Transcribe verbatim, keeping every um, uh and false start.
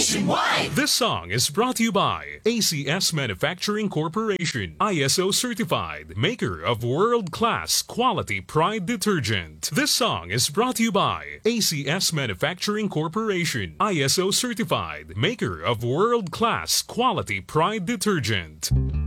nationwide. This song is brought to you by A C S Manufacturing Corporation, I S O certified, maker of world-class quality Pride detergent. This song is brought to you by A C S Manufacturing Corporation, I S O certified, maker of world-class quality Pride detergent.